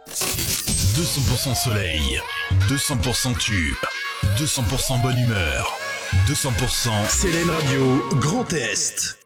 200% soleil, 200% tube, 200% bonne humeur, 200% Célène Radio Grand Est.